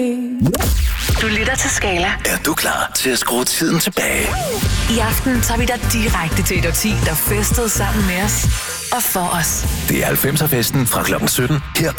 Du lytter til Skala. Er du klar til at skrue tiden tilbage? I aften tager vi dig direkte til et årti, der festede sammen med os og for os. Det er 90'er-festen fra kl. 17 her på